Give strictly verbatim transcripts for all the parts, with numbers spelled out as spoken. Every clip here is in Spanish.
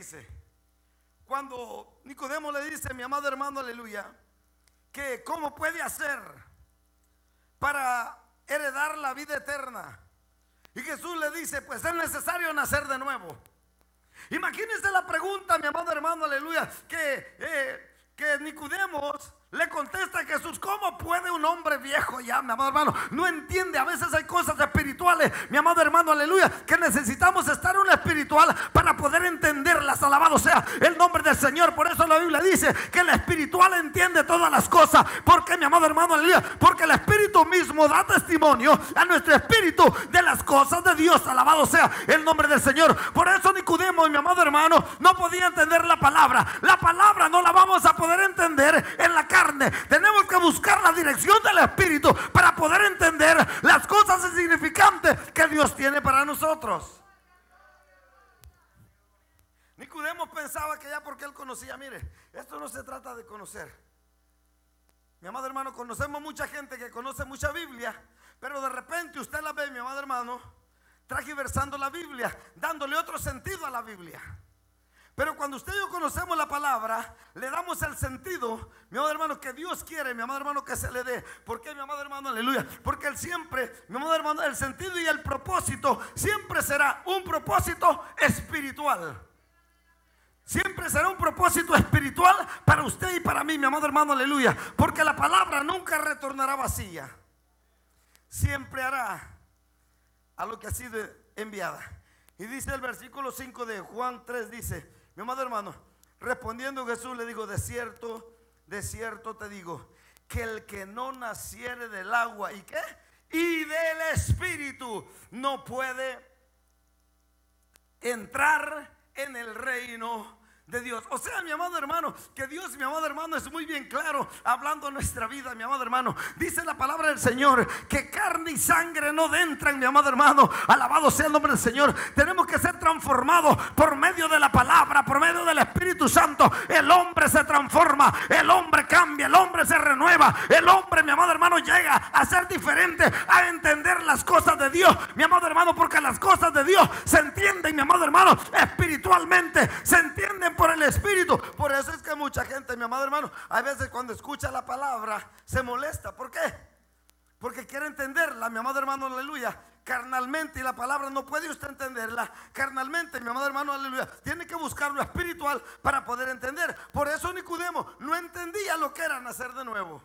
dice, cuando Nicodemo le dice, mi amado hermano, aleluya, que cómo puede hacer para heredar la vida eterna. Y Jesús le dice, pues es necesario nacer de nuevo. Imagínense la pregunta, mi amado hermano, aleluya, que, eh, que Nicodemos le contesta a Jesús, ¿cómo puede un hombre viejo ya, mi amado hermano? No entiende, a veces hay cosas espirituales, mi amado hermano, aleluya, que necesitamos estar en un espiritual para poder entenderlas. Alabado sea el nombre del Señor. Por eso la Biblia dice que el espiritual entiende todas las cosas. ¿Por qué, mi amado hermano, aleluya? Porque el Espíritu mismo da testimonio a nuestro espíritu de las cosas de Dios. Alabado sea el nombre del Señor. Por eso Nicodemo, mi amado hermano, no podía entender la palabra. La palabra no la vamos a poder entender en la carne. Tenemos que buscar la dirección del Espíritu para poder entender las cosas insignificantes que Dios tiene para nosotros. Nicodemo pensaba que ya porque él conocía, mire, esto no se trata de conocer. Mi amado hermano, conocemos mucha gente que conoce mucha Biblia, pero de repente usted la ve, mi amado hermano, transversando la Biblia, dándole otro sentido a la Biblia. Pero cuando usted y yo conocemos la palabra, le damos el sentido, mi amado hermano, que Dios quiere, mi amado hermano, que se le dé. ¿Por qué, mi amado hermano? Aleluya. Porque Él siempre, mi amado hermano, el sentido y el propósito siempre será un propósito espiritual. Siempre será un propósito espiritual para usted y para mí, mi amado hermano, aleluya. Porque la palabra nunca retornará vacía. Siempre hará a lo que ha sido enviada. Y dice el versículo cinco de Juan tres, dice, mi amado hermano, respondiendo Jesús le dijo, de cierto, de cierto te digo, que el que no naciere del agua, ¿y qué? Y del Espíritu, no puede entrar en el reino de Dios. O sea, mi amado hermano, que Dios, mi amado hermano, es muy bien claro hablando de nuestra vida, mi amado hermano. Dice la palabra del Señor que carne y sangre no entran, mi amado hermano. Alabado sea el nombre del Señor. Tenemos que ser transformados por medio de la palabra, por medio del Espíritu Santo. El hombre se transforma, el hombre cambia, el hombre se renueva. El hombre, mi amado hermano, llega a ser diferente, a entender las cosas de Dios, mi amado hermano, porque las cosas de Dios se entienden, mi amado hermano, espiritualmente, se entienden por el Espíritu. Por eso es que mucha gente, mi amado hermano, a veces cuando escucha la palabra se molesta. ¿Por qué? Porque quiere entenderla, mi amado hermano, aleluya, carnalmente, y la palabra no puede usted entenderla carnalmente, mi amado hermano, aleluya. Tiene que buscar lo espiritual para poder entender. Por eso Nicodemo no entendía lo que era nacer de nuevo.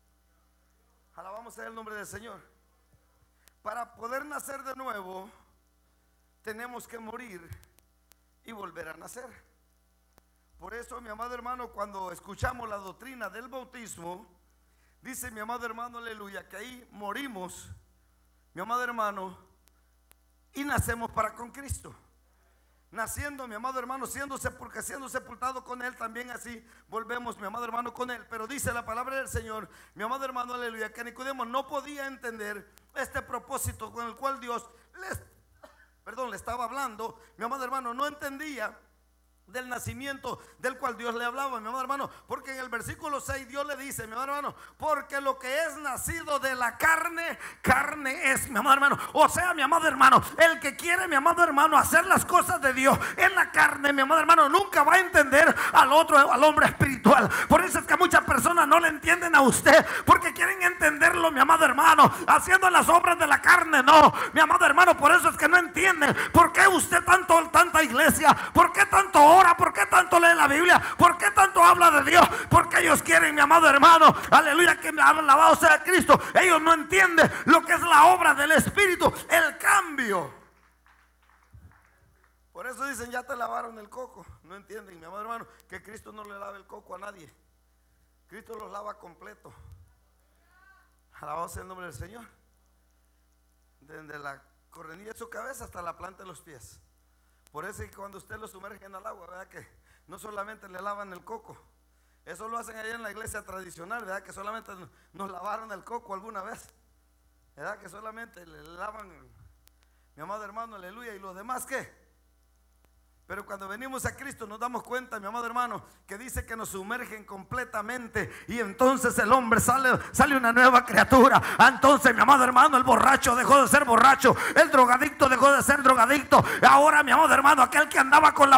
Alabamos el nombre del Señor. Para poder nacer de nuevo tenemos que morir y volver a nacer. Por eso, mi amado hermano, cuando escuchamos la doctrina del bautismo, dice mi amado hermano, aleluya, que ahí morimos, mi amado hermano, y nacemos para con Cristo. Naciendo, mi amado hermano, siendo, porque siendo sepultado con Él, también así volvemos, mi amado hermano, con Él. Pero dice la palabra del Señor, mi amado hermano, aleluya, que Nicodemo no podía entender este propósito con el cual Dios les, perdón, le estaba hablando. Mi amado hermano, no entendía del nacimiento del cual Dios le hablaba, mi amado hermano, porque en el versículo seis Dios le dice, mi amado hermano, porque lo que es nacido de la carne, carne es, mi amado hermano. O sea, mi amado hermano, el que quiere, mi amado hermano, hacer las cosas de Dios en la carne, mi amado hermano, nunca va a entender al otro, al hombre espiritual. Por eso es que muchas personas no le entienden a usted, porque quieren entenderlo, mi amado hermano, haciendo las obras de la carne. No, mi amado hermano, por eso es que no entienden por qué usted tanto, tanta iglesia, por qué tanto ora, por qué tanto lee la Biblia, por qué tanto habla de Dios, porque ellos quieren, mi amado hermano, aleluya, que alabado sea Cristo. Ellos no entienden lo que es la obra del Espíritu, el cambio. Por eso dicen, ya te lavaron el coco. No entienden, mi amado hermano, que Cristo no le lava el coco a nadie. Cristo los lava completo. Alabado sea el nombre del Señor. Desde la correnilla de su cabeza hasta la planta de los pies. Por eso es que cuando usted lo sumergen al agua, ¿verdad? Que no solamente le lavan el coco. Eso lo hacen allá en la iglesia tradicional, ¿verdad? Que solamente nos lavaron el coco alguna vez, ¿verdad? Que solamente le lavan, mi amado hermano, aleluya. ¿Y los demás qué? Pero cuando venimos a Cristo nos damos cuenta, mi amado hermano, que dice que nos sumergen completamente, y entonces el hombre sale, sale una nueva criatura. Entonces, mi amado hermano, el borracho dejó de ser borracho, el drogadicto dejó de ser drogadicto. Ahora, mi amado hermano, aquel que andaba con la